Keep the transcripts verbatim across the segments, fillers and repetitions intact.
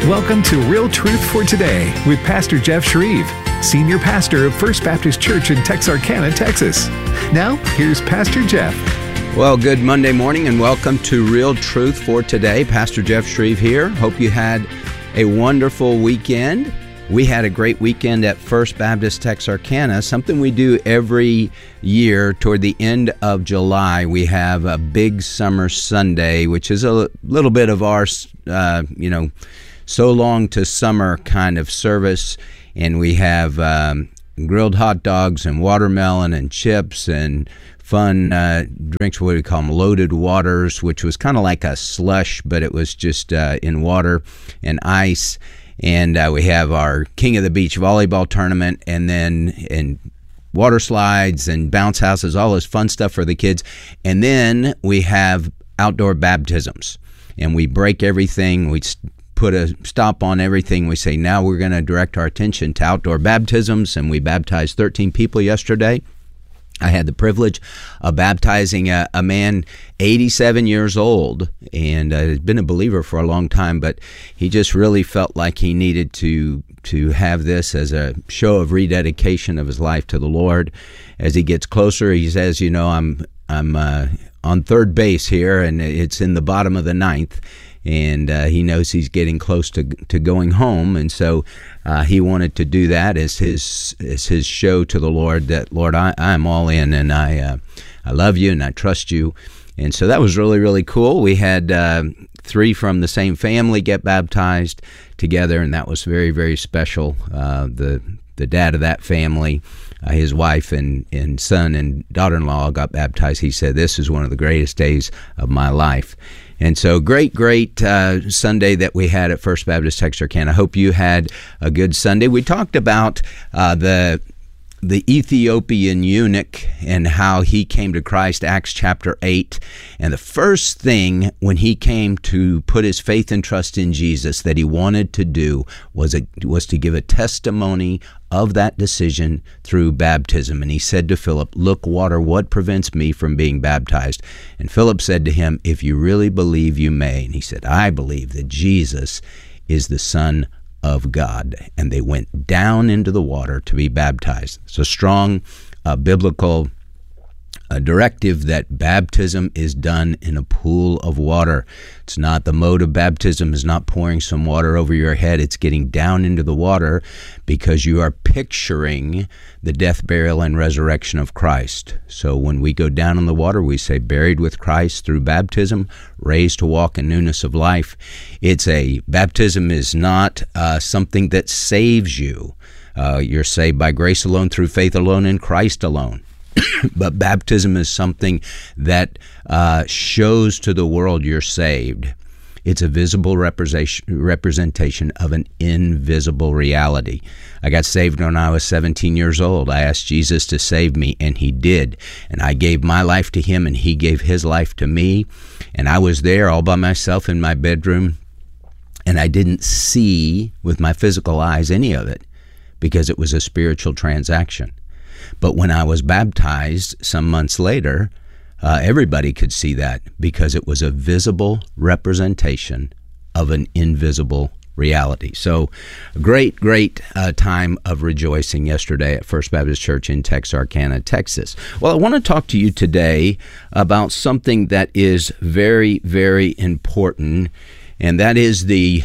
Welcome to Real Truth for Today with Pastor Jeff Shreve, Senior Pastor of First Baptist Church in Texarkana, Texas. Now, here's Pastor Jeff. Well, good Monday morning and welcome to Real Truth for Today. Pastor Jeff Shreve here. Hope you had a wonderful weekend. We had a great weekend at First Baptist Texarkana, something we do every year toward the end of July. We have a big summer Sunday, which is a little bit of our, uh, you know, so long to summer kind of service. And we have um, grilled hot dogs and watermelon and chips and fun uh, drinks, what do we call them, loaded waters, which was kind of like a slush, but it was just uh, in water and ice. And uh, we have our King of the Beach volleyball tournament, and then and water slides and bounce houses, all this fun stuff for the kids. And then we have outdoor baptisms, and we break everything. We put a stop on everything. We say, now we're going to direct our attention to outdoor baptisms, and we baptized thirteen people yesterday. I had the privilege of baptizing a, a man eighty-seven years old, and uh, has been a believer for a long time, but he just really felt like he needed to to have this as a show of rededication of his life to the Lord. As he gets closer, he says, you know, I'm I'm uh, on third base here, and it's in the bottom of the ninth. And uh, he knows he's getting close to to going home, and so uh, he wanted to do that as his as his show to the Lord. That Lord, I I'm all in, and I uh, I love you, and I trust you, and so that was really really cool. We had uh, three from the same family get baptized together, and that was very very special. Uh, the the dad of that family, uh, his wife and and son and daughter-in-law got baptized. He said, "This is one of the greatest days of my life." And so great, great uh, Sunday that we had at First Baptist Texarkana. I hope you had a good Sunday. We talked about uh, the the Ethiopian eunuch and how he came to Christ, Acts chapter eight. And the first thing when he came to put his faith and trust in Jesus that he wanted to do was a, was to give a testimony of that decision through baptism. And he said to Philip, "Look, water, what prevents me from being baptized?" And Philip said to him, "If you really believe, you may." And he said, "I believe that Jesus is the Son of God." And they went down into the water to be baptized. It's a strong uh, biblical uh, directive that baptism is done in a pool of water. It's not, the mode of baptism is not pouring some water over your head. It's getting down into the water because you are picturing the death, burial, and resurrection of Christ. So when we go down in the water, we say, buried with Christ through baptism, raised to walk in newness of life. It's a, baptism is not uh, something that saves you. Uh, you're saved by grace alone, through faith alone, in Christ alone. But baptism is something that uh, shows to the world you're saved. It's a visible representation representation of an invisible reality. I got saved when I was seventeen years old. I asked Jesus to save me, and he did. And I gave my life to him, and he gave his life to me. And I was there all by myself in my bedroom, and I didn't see with my physical eyes any of it because it was a spiritual transaction. But when I was baptized some months later, uh, everybody could see that because it was a visible representation of an invisible reality. So a great, great uh, time of rejoicing yesterday at First Baptist Church in Texarkana, Texas. Well, I want to talk to you today about something that is very, very important, and that is the,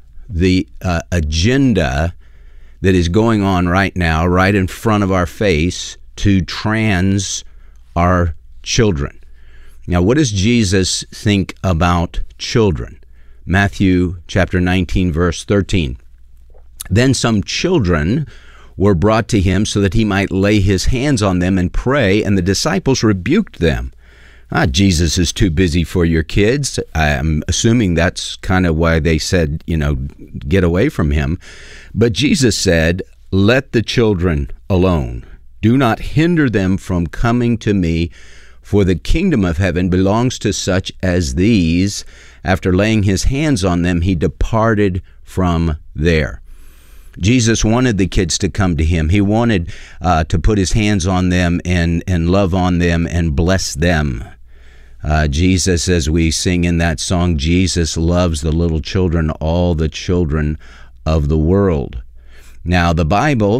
the uh, agenda that is going on right now, right in front of our face, to trans our children. Now, what does Jesus think about children? Matthew chapter nineteen, verse thirteen. Then some children were brought to him so that he might lay his hands on them and pray, and the disciples rebuked them. Ah, Jesus is too busy for your kids. I'm assuming that's kind of why they said, you know, get away from him. But Jesus said, "Let the children alone. Do not hinder them from coming to me, for the kingdom of heaven belongs to such as these." After laying his hands on them, he departed from there. Jesus wanted the kids to come to him. He wanted uh, to put his hands on them and, and love on them and bless them. Uh, Jesus, as we sing in that song, Jesus loves the little children, all the children of the world. Now, the Bible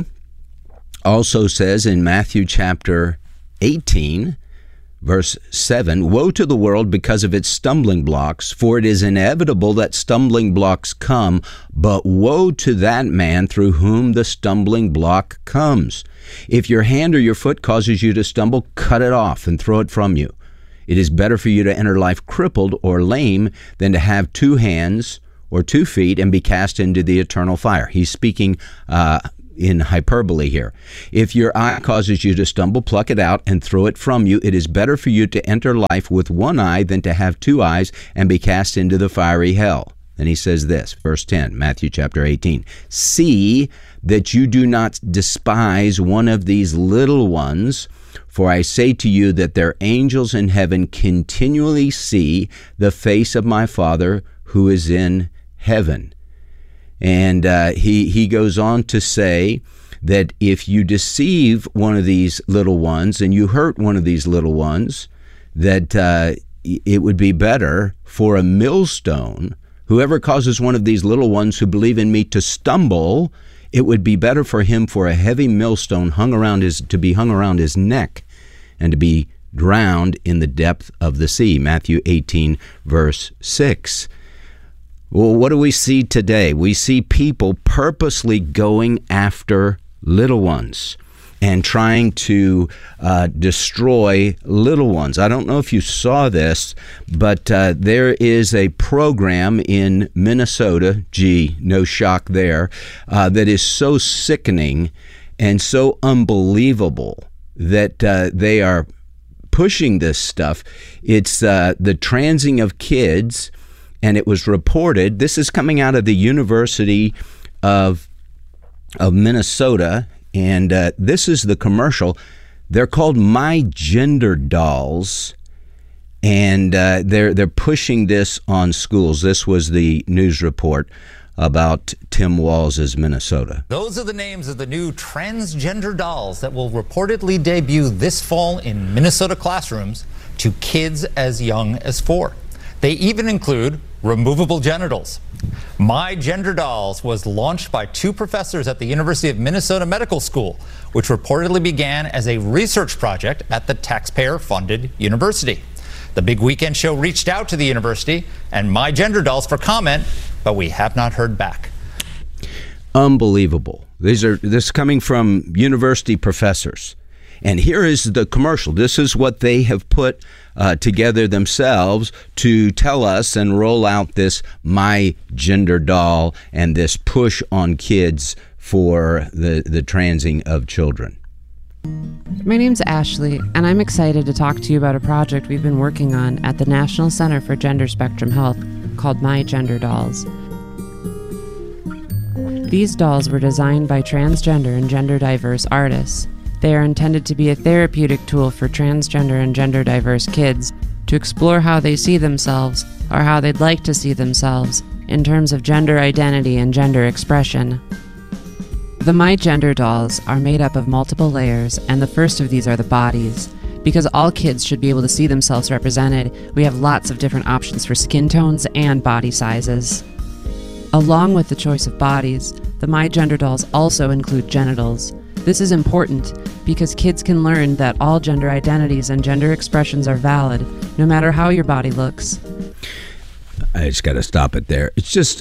also says in Matthew chapter eighteen, verse seven, "Woe to the world because of its stumbling blocks, for it is inevitable that stumbling blocks come, but woe to that man through whom the stumbling block comes. If your hand or your foot causes you to stumble, cut it off and throw it from you. It is better for you to enter life crippled or lame than to have two hands or two feet and be cast into the eternal fire." He's speaking uh, in hyperbole here. "If your eye causes you to stumble, pluck it out and throw it from you. It is better for you to enter life with one eye than to have two eyes and be cast into the fiery hell." Then he says this, verse ten, Matthew chapter eighteen, "See that you do not despise one of these little ones, for I say to you that their angels in heaven continually see the face of my Father who is in heaven." And uh, he, he goes on to say that if you deceive one of these little ones and you hurt one of these little ones, that uh, it would be better for a millstone, whoever causes one of these little ones who believe in me to stumble, it would be better for him for a heavy millstone hung around his to be hung around his neck and to be drowned in the depth of the sea. Matthew eighteen, verse six. Well, what do we see today? We see people purposely going after little ones and trying to uh, destroy little ones. I don't know if you saw this, but uh, there is a program in Minnesota, gee, no shock there, uh, that is so sickening and so unbelievable that uh, they are pushing this stuff. It's uh, the transing of kids. And it was reported, this is coming out of the University of, of Minnesota, and uh, this is the commercial. They're called My Gender Dolls, and uh, they're they're pushing this on schools. This was the news report about Tim Walz's Minnesota. Those are the names of the new transgender dolls that will reportedly debut this fall in Minnesota classrooms to kids as young as four. They even include removable genitals. My Gender Dolls was launched by two professors at the University of Minnesota Medical School, which reportedly began as a research project at the taxpayer-funded university. The Big Weekend Show reached out to the university and My Gender Dolls for comment, but we have not heard back. Unbelievable. These are this is coming from university professors. And here is the commercial. This is what they have put uh, together themselves to tell us and roll out this My Gender Doll and this push on kids for the, the transing of children. My name's Ashley, and I'm excited to talk to you about a project we've been working on at the National Center for Gender Spectrum Health called My Gender Dolls. These dolls were designed by transgender and gender diverse artists. They are intended to be a therapeutic tool for transgender and gender diverse kids to explore how they see themselves or how they'd like to see themselves in terms of gender identity and gender expression. The My Gender Dolls are made up of multiple layers, and the first of these are the bodies. Because all kids should be able to see themselves represented, we have lots of different options for skin tones and body sizes. Along with the choice of bodies, the My Gender Dolls also include genitals. This is important because kids can learn that all gender identities and gender expressions are valid, no matter how your body looks. I just got to stop it there. It's just,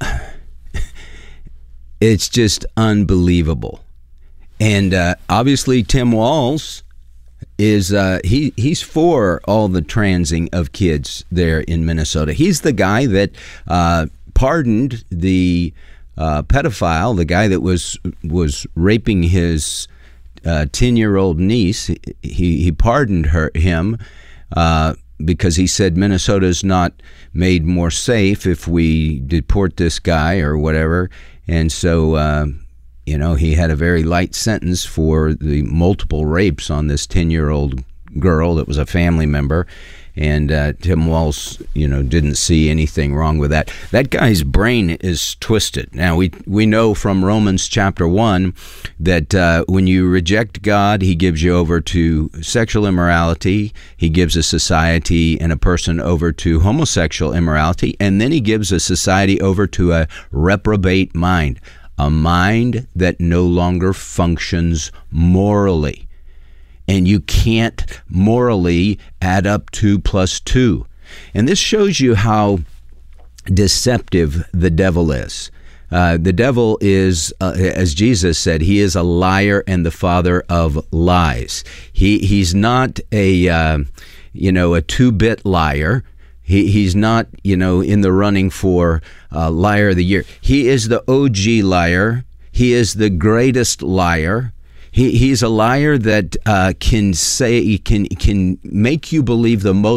it's just unbelievable. And uh, obviously Tim Walz is, uh, he he's for all the transing of kids there in Minnesota. He's the guy that uh, pardoned the Uh, pedophile, the guy that was was raping his ten-year-old uh, niece. He he pardoned her him uh, because he said Minnesota's not made more safe if we deport this guy or whatever. And so, uh, you know, he had a very light sentence for the multiple rapes on this ten-year-old girl that was a family member. And uh, Tim Walz, you know, didn't see anything wrong with that. That guy's brain is twisted. Now, we we know from Romans chapter one that uh, when you reject God, he gives you over to sexual immorality. He gives a society and a person over to homosexual immorality. And then he gives a society over to a reprobate mind, a mind that no longer functions morally. And you can't morally add up two plus two. And this shows you how deceptive the devil is. Uh, the devil is, uh, as Jesus said, he is a liar and the father of lies. He he's not a uh, you know a two-bit liar. He he's not you know in the running for uh, liar of the year. He is the O G liar. He is the greatest liar. He he's a liar that uh, can say can can make you believe the most